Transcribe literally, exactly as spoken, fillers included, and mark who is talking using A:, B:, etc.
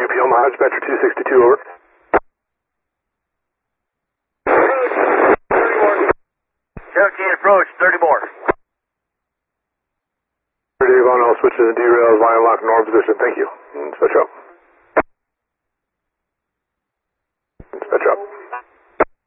A: U P Omaha, dispatcher two sixty-two, over.
B: seventeen approach, thirty more.
A: Dave on, I'll switch to the derail, line lock, norm position, thank you.